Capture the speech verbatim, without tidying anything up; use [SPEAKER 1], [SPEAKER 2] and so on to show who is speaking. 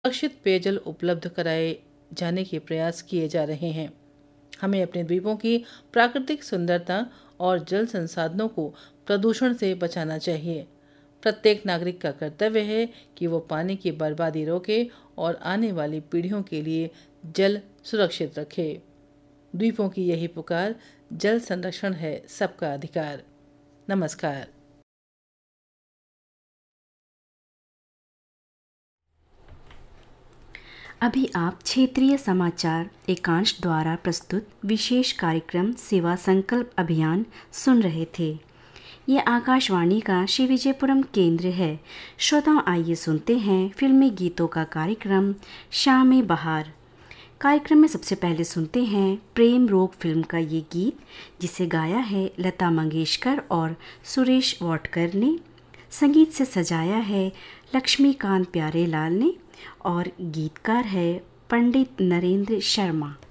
[SPEAKER 1] सुरक्षित पेयजल उपलब्ध कराए जाने के प्रयास किए जा रहे हैं। हमें अपने द्वीपों की प्राकृतिक सुंदरता और जल संसाधनों को प्रदूषण से बचाना चाहिए। प्रत्येक नागरिक का कर्तव्य है कि वो पानी की बर्बादी रोके और आने वाली पीढ़ियों के लिए जल सुरक्षित रखे। द्वीपों की यही पुकार, जल संरक्षण है सबका अधिकार। नमस्कार।
[SPEAKER 2] अभी आप क्षेत्रीय समाचार एकांश द्वारा प्रस्तुत विशेष कार्यक्रम सेवा संकल्प अभियान सुन रहे थे। ये आकाशवाणी का श्री विजयपुरम केंद्र है। श्रोताओं, आइए सुनते हैं फिल्मी गीतों का कार्यक्रम शाम बहार। कार्यक्रम में सबसे पहले सुनते हैं प्रेम रोग फिल्म का ये गीत, जिसे गाया है लता मंगेशकर और सुरेश वाडकर ने। संगीत से सजाया है लक्ष्मीकांत प्यारेलाल ने और गीतकार है पंडित नरेंद्र शर्मा।